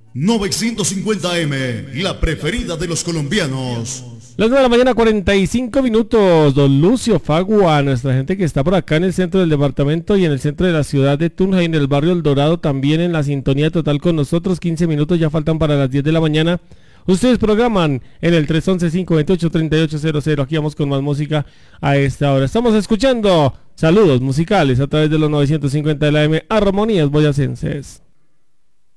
950M, la preferida de los colombianos. Las 9 de la mañana, 45 minutos. Don Lucio Fagua, nuestra gente que está por acá en el centro del departamento y en el centro de la ciudad de Tunja y en el barrio El Dorado, también en la sintonía total con nosotros. 15 minutos ya faltan para las 10 de la mañana. Ustedes programan en el 311-528-3800. Aquí vamos con más música a esta hora. Estamos escuchando saludos musicales a través de los 950 de la M, Armonías Boyacenses.